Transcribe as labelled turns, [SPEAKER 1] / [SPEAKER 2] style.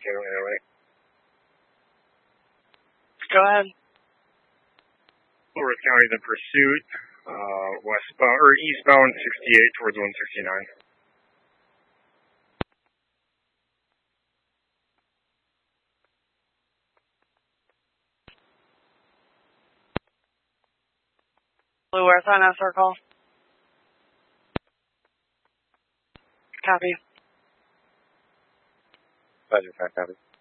[SPEAKER 1] 808.
[SPEAKER 2] Go ahead.
[SPEAKER 1] Worth County, the pursuit, westbound or eastbound 68 towards 169.
[SPEAKER 2] Blue Earth on a circle. Copy.
[SPEAKER 1] Roger, copy.